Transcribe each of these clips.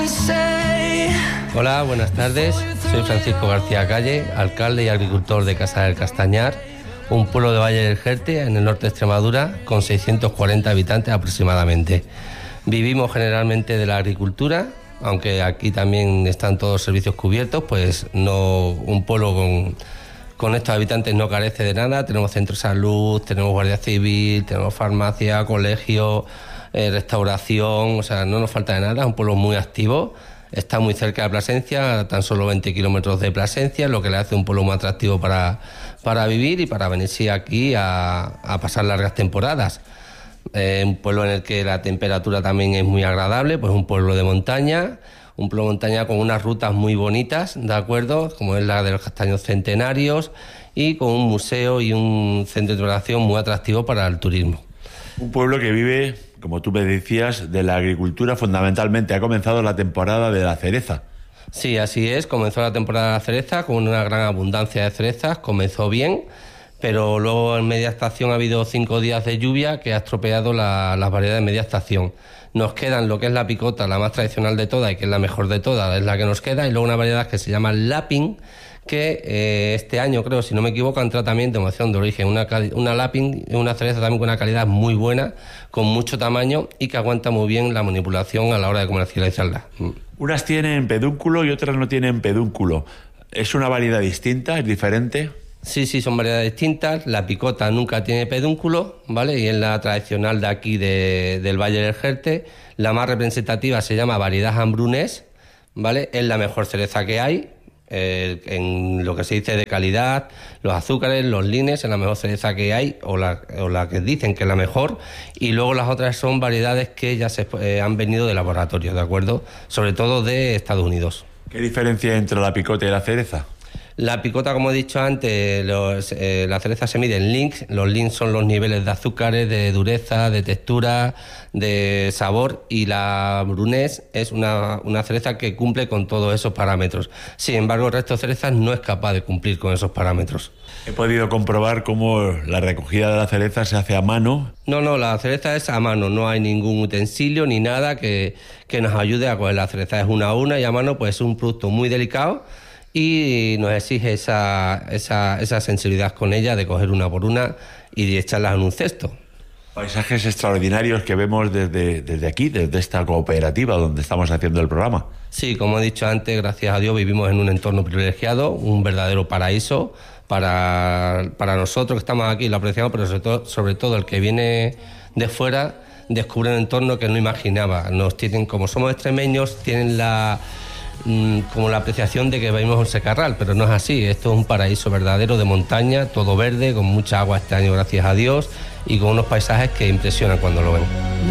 Hola, buenas tardes. Soy Francisco García Calle, alcalde y agricultor de Casa del Castañar, un pueblo de Valle del Jerte, en el norte de Extremadura, con 640 habitantes aproximadamente. Vivimos generalmente de la agricultura, aunque aquí también están todos los servicios cubiertos, pues no, un pueblo con estos habitantes no carece de nada. Tenemos centro de salud, tenemos guardia civil, tenemos farmacia, colegio, restauración, o sea, no nos falta de nada. Es un pueblo muy activo, está muy cerca de Plasencia, a tan solo 20 kilómetros de Plasencia, lo que le hace un pueblo muy atractivo para vivir y para venirse aquí a pasar largas temporadas. Un pueblo en el que la temperatura también es muy agradable, pues un pueblo de montaña, con unas rutas muy bonitas, ¿de acuerdo? Como es la de los castaños centenarios, y con un museo y un centro de oración muy atractivo para el turismo. Un pueblo que vive, como tú me decías, de la agricultura fundamentalmente. Ha comenzado la temporada de la cereza. Sí, así es, comenzó la temporada de la cereza con una gran abundancia de cerezas, comenzó bien, pero luego en media estación ha habido 5 días de lluvia que ha estropeado las variedades de media estación. Nos quedan lo que es la picota, la más tradicional de todas y que es la mejor de todas, es la que nos queda, y luego una variedad que se llama Lapin, que este año, creo, si no me equivoco, en tratamiento de denominación de origen, una Lapin, una cereza también con una calidad muy buena, con mucho tamaño y que aguanta muy bien la manipulación a la hora de comercializarla. Unas tienen pedúnculo y otras no tienen pedúnculo. ¿Es una variedad distinta, es diferente? Sí, son variedades distintas. La picota nunca tiene pedúnculo, ¿vale? Y es la tradicional de aquí del Valle del Jerte. La más representativa se llama variedad Hambrunés, ¿vale? Es la mejor cereza que hay, en lo que se dice de calidad, los azúcares, los lines, es la mejor cereza que hay, o la que dicen que es la mejor. Y luego las otras son variedades que ya han venido de laboratorio, ¿de acuerdo? Sobre todo de Estados Unidos. ¿Qué diferencia hay entre la picota y la cereza? La picota, como he dicho antes, la cereza se mide en links. Los links son los niveles de azúcares, de dureza, de textura, de sabor, y la brunés es una cereza que cumple con todos esos parámetros. Sin embargo, el resto de cerezas no es capaz de cumplir con esos parámetros. He podido comprobar cómo la recogida de la cereza se hace a mano. No, la cereza es a mano, no hay ningún utensilio ni nada que nos ayude a coger la cereza. Es una a una, y a mano pues es un producto muy delicado, y nos exige esa sensibilidad con ella de coger una por una y de echarlas en un cesto. Paisajes extraordinarios que vemos desde aquí, desde esta cooperativa donde estamos haciendo el programa. Sí, como he dicho antes, gracias a Dios vivimos en un entorno privilegiado, un verdadero paraíso para nosotros que estamos aquí, lo apreciamos, pero sobre todo el que viene de fuera descubre un entorno que no imaginaba. Como somos extremeños, tienen como la apreciación de que vivimos en Secarral, pero no es así. Esto es un paraíso verdadero de montaña, todo verde, con mucha agua este año, gracias a Dios, y con unos paisajes que impresionan cuando lo ven.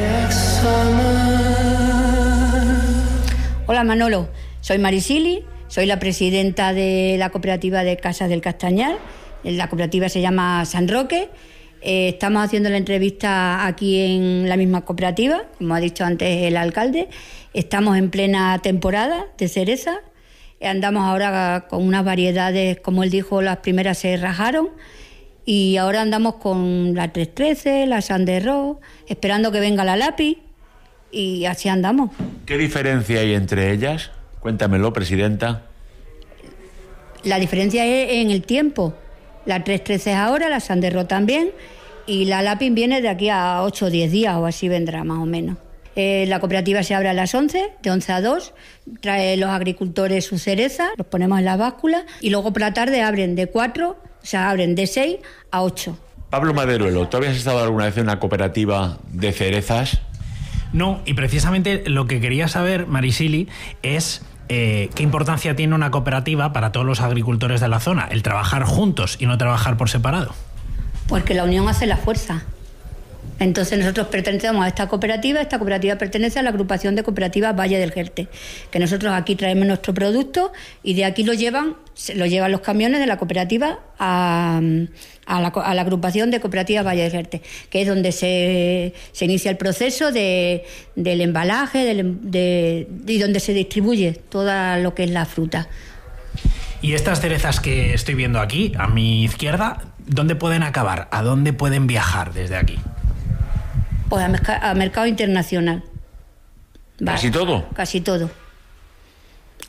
Hola Manolo, soy Marisili, soy la presidenta de la cooperativa de Casas del Castañar. La cooperativa se llama San Roque. Estamos haciendo la entrevista aquí en la misma cooperativa, como ha dicho antes el alcalde. Estamos en plena temporada de cereza. Andamos ahora con unas variedades, como él dijo, las primeras se rajaron, y ahora andamos con la 313, la Sanderro, esperando que venga la Lápiz, y así andamos. ¿Qué diferencia hay entre ellas? Cuéntamelo, presidenta. La diferencia es en el tiempo. La 313 es ahora, la Sanderro también, y la Lápiz viene de aquí a 8 o 10 días o así vendrá más o menos. La cooperativa se abre a las 11, de 11 a 2, traen los agricultores su cereza, los ponemos en la báscula, y luego por la tarde abren de 4, o sea, abren de 6 a 8. Pablo Maderuelo, ¿tú habías estado alguna vez en una cooperativa de cerezas? No, y precisamente lo que quería saber, Marisili, es qué importancia tiene una cooperativa para todos los agricultores de la zona, el trabajar juntos y no trabajar por separado. Porque la unión hace la fuerza. Entonces nosotros pertenecemos a esta cooperativa pertenece a la agrupación de cooperativas Valle del Jerte, que nosotros aquí traemos nuestro producto y de aquí lo llevan los camiones de la cooperativa a la agrupación de cooperativas Valle del Jerte, que es donde se inicia el proceso del embalaje y donde se distribuye todo lo que es la fruta. Y estas cerezas que estoy viendo aquí, a mi izquierda, ¿dónde pueden acabar? ¿A dónde pueden viajar desde aquí? Pues a mercado internacional. ¿Casi todo? Casi todo.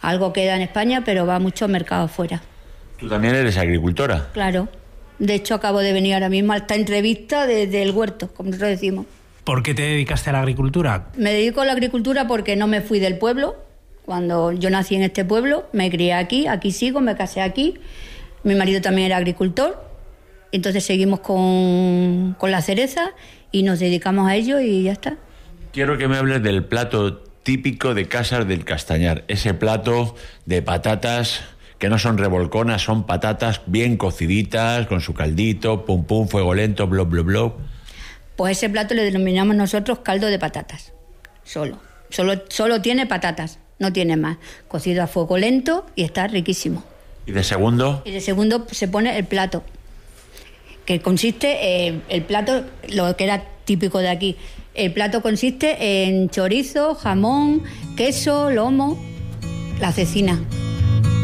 Algo queda en España, pero va a muchos mercados afuera. ¿Tú también eres agricultora? Claro. De hecho, acabo de venir ahora mismo a esta entrevista desde el huerto, como nosotros decimos. ¿Por qué te dedicaste a la agricultura? Me dedico a la agricultura porque no me fui del pueblo. Cuando yo nací en este pueblo, me crié aquí sigo, me casé aquí. Mi marido también era agricultor. Entonces seguimos con la cereza y nos dedicamos a ello y ya está. Quiero que me hables del plato típico de Casas del Castañar. Ese plato de patatas que no son revolconas, son patatas bien cociditas, con su caldito, pum pum, fuego lento, blob, blob, blob. Pues ese plato le denominamos nosotros caldo de patatas. Solo tiene patatas, no tiene más. Cocido a fuego lento y está riquísimo. ¿Y de segundo? Y de segundo se pone el plato, que consiste, el plato, lo que era típico de aquí, el plato consiste en chorizo, jamón, queso, lomo, la cecina.